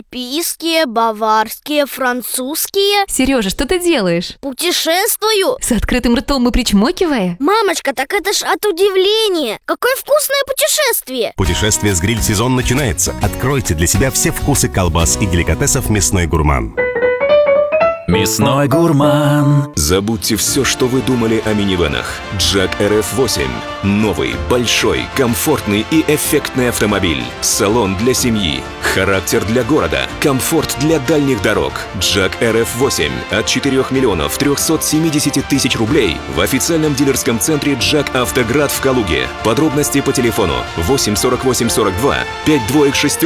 Альпийские, баварские, французские. Сережа, что ты делаешь? Путешествую. С открытым ртом и причмокивая? Мамочка, так это ж от удивления. Какое вкусное путешествие! Путешествие с гриль-сезон начинается. Откройте для себя все вкусы колбас и деликатесов «Мясной гурман». Мясной гурман. Забудьте все, что вы думали о минивэнах. Jack RF8. Новый, большой, комфортный и эффектный автомобиль. Салон для семьи. Характер для города. Комфорт для дальних дорог. Jack RF8 от 4 миллионов 370 тысяч рублей в официальном дилерском центре Jack Автоград в Калуге. Подробности по телефону 8 48 42 5 2 6.